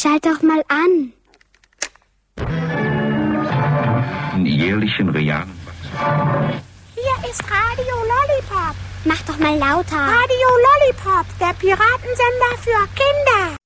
schalt doch mal an. Jährlichen realen Wachstum. Hier ist Radio Lollipop. Mach doch mal lauter. Radio Lollipop, der Piratensender für Kinder.